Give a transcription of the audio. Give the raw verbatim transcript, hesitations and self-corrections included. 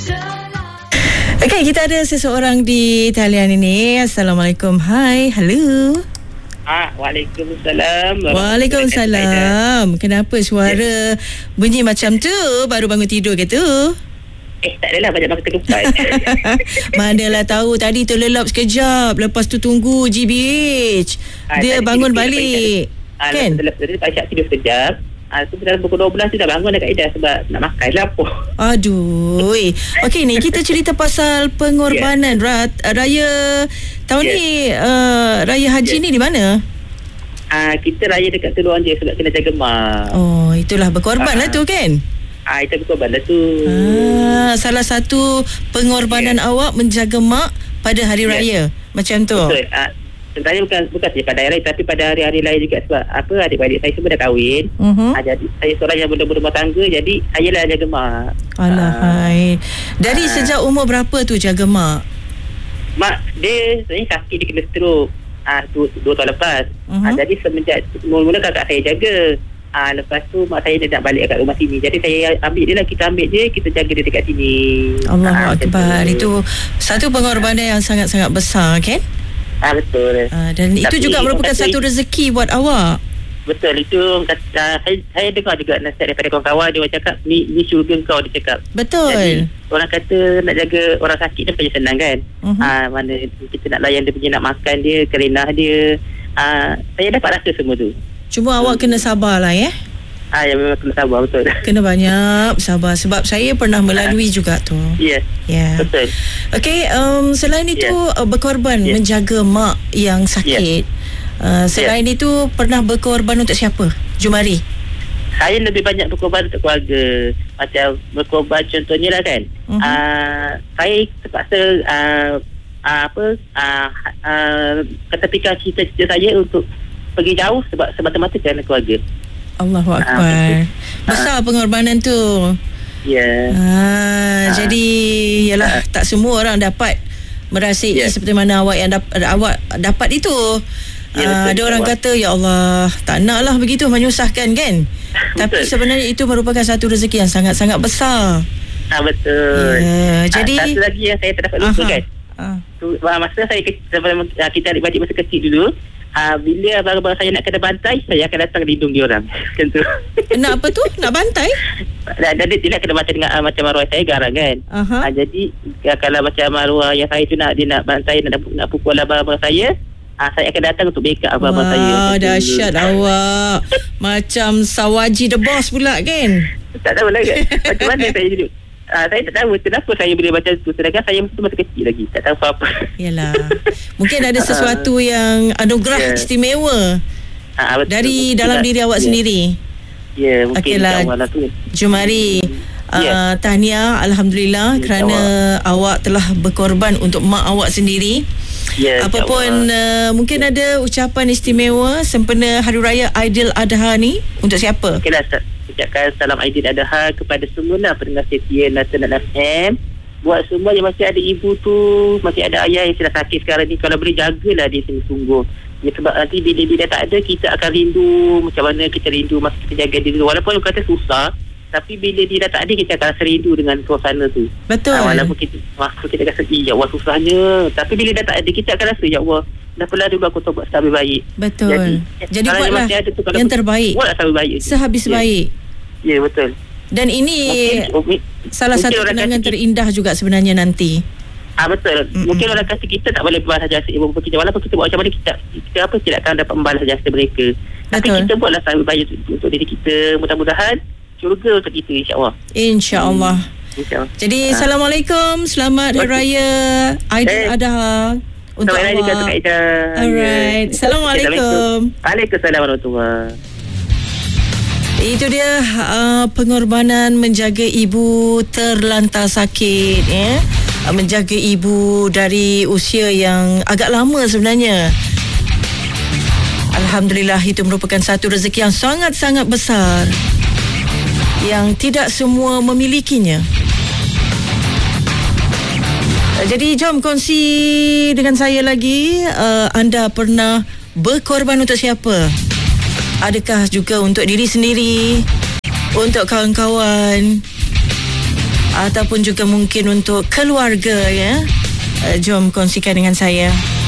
Okey, kita ada seseorang di talian ini. Assalamualaikum. Hai, hello. Ah, Waalaikumsalam. Waalaikumsalam. Kenapa suara yeah. bunyi macam tu? Baru bangun tidur ke tu? Eh, tak adalah, banyak makan ketupat. Manalah tahu, tadi terlelap sekejap. Lepas tu tunggu G B H. Ah, Dia bangun balik. Ah, kan? Lepas tu Pak Syak tidur sekejap. Ah, tu dalam pukul dua belas tu dah bangun dekat Ida sebab nak makan lapar. Aduh. Okey ni kita cerita pasal pengorbanan yeah. raya tahun yeah. ni uh, raya haji yeah. ni di mana? Ah, kita raya dekat Teluk je sebab kena jaga mak. Oh, itulah berkorban ah. lah tu kan? Ah, itu berkorban lah tu. Ah, salah satu pengorbanan yeah. awak menjaga mak pada hari yeah. raya. Macam tu. Betul. Ah, sebenarnya bukan bukan saja pada hari raya tapi pada hari-hari lain juga sebab apa adik-adik saya semua dah kahwin. Uh-huh. Ah, jadi saya seorang yang belum berumah tangga, jadi saya lah jaga mak. Alahai. Ah, dari ah, sejak umur berapa tu jaga mak? Mak dia sebenarnya sakit, dia kena stroke. Ah, tu dua tahun lepas. Uh-huh. Ah, jadi semenjak mula-mula kakak saya jaga. Ah, lepas tu mak saya dia nak balik kat rumah sini. Jadi saya ambil dia lah, kita ambil je, kita jaga dia dekat sini. Allahu Akbar. Itu satu pengorbanan yang sangat-sangat besar kan? Ah, betul. Ah, dan tapi itu juga merupakan satu rezeki buat awak. Betul, itu kata, saya, saya dengar juga nasihat daripada kawan-kawan, dia cakap ni ni syurga kau, dia cakap. Betul. Jadi, orang kata nak jaga orang sakit ni bukan senang kan. Uh-huh. Ah, mana kita nak layan dia punya, nak makan dia, kerenah dia. Ah, saya dapat rasa semua tu. Cuma hmm. awak kena sabarlah ya. Ah, ya, memang kena sabar, betul. Kena banyak sabar sebab saya pernah melalui juga tu. Ya. Yeah. Yeah. Betul. Okey, um, selain itu yeah. berkorban yeah. menjaga mak yang sakit. Yeah. Uh, selain yeah. itu pernah berkorban untuk siapa? Jumari. Saya lebih banyak berkorban untuk keluarga. Macam berkorban contohnya lah kan. Uh-huh. Uh, saya terpaksa uh, uh, apa uh, uh, ketepikan cita-cita saya untuk pergi jauh sebab semata-mata kerana keluarga. Allahu Akbar. Besar pengorbanan tu. Ya. Yeah. Ah, ah. Jadi yalah, ah. tak semua orang dapat merasai yeah. seperti mana awak yang dap- awak dapat itu. Yeah, ah, ada orang awak. kata ya Allah, tak naklah begitu menyusahkan kan. Tapi sebenarnya itu merupakan satu rezeki yang sangat-sangat besar. Ah, betul. Yeah. Jadi ah, satu lagi yang saya tak dapat lupa kan. Ah. Tu, masa saya kecil, kita adik-adik masa kecil dulu, Uh, bila abang-abang saya nak kena bantai, saya akan datang lindung dia orang. Macam tu. Nak apa tu? Nak bantai? Dan dia, dia nak kena bantai dengan uh, macam arwah saya garang kan. Uh-huh. Uh, jadi uh, kalau macam arwah yang saya tu nak dia nak bantai, nak, nak pukul abang-abang saya, uh, saya akan datang untuk backup abang-abang saya. Wah, dahsyat awak. Macam Sawaji the Boss pula kan? Tak tahu lah kan. Macam mana saya jadi. Ah, saya tak tahu kenapa saya boleh baca tu, sedangkan saya masih kecil lagi, tak tahu apa-apa. Yalah, mungkin ada sesuatu yang anugerah yeah. istimewa ah, betul, dari betul, dalam betul, diri awak yeah. sendiri. Ya, yeah, mungkin okay lah, tu. Jumari, yeah. uh, tahniah, alhamdulillah yeah, kerana Allah. awak telah berkorban untuk mak awak sendiri. Yeah, Apapun uh, mungkin ada ucapan istimewa sempena Hari Raya Aidiladha ni untuk siapa? Okeylah, ucapkan salam Aidiladha kepada semua lah pendengar setia Nasional F M. Buat semua yang masih ada ibu tu, masih ada ayah yang sedang sakit sekarang ni, kalau boleh jagalah dia sungguh-sungguh. Ya, sebab nanti bila dia tak ada, kita akan rindu macam mana kita rindu masa kita jaga dia. Walaupun kata susah, tapi bila dia dah tak ada, kita akan rasa rindu dengan suasana tu. Betul. Ha, walaupun kita masa kita rasa, ya Allah susahnya, tapi bila dah tak ada, kita akan rasa, ya Allah, dah pula dulu aku tobat lebih baik. Betul. Jadi, Jadi buatlah yang, tu, yang terbaik. Buatlah lebih baik. Sehabis ya. baik. Ya, betul. Dan ini mungkin, salah mungkin satu kenangan terindah juga sebenarnya nanti. Ah, betul. Mm-mm. Mungkin orang kata kita tak boleh membalas jasa ibu bapa kita, walaupun kita buat macam mana, kita, kita apa tidak akan dapat membalas jasa mereka. Tapi betul. Kita buatlah lebih baik untuk diri kita. Mudah-mudahan syurga untuk kita, insya-Allah. Insya-Allah. Hmm. Insya-Allah. Jadi ha. Assalamualaikum, selamat Hari Raya Aidiladha eh. untuk awak. Juga, Alright. Assalamualaikum. Waalaikumsalam warahmatullahi. Itu dia uh, pengorbanan menjaga ibu terlantar sakit ya. Uh, menjaga ibu dari usia yang agak lama sebenarnya. Alhamdulillah, itu merupakan satu rezeki yang sangat-sangat besar yang tidak semua memilikinya. Uh, jadi jom kongsi dengan saya lagi, uh, anda pernah berkorban untuk siapa? Adakah juga untuk diri sendiri, untuk kawan-kawan, ataupun juga mungkin untuk keluarga, ya. Uh, jom kongsikan dengan saya.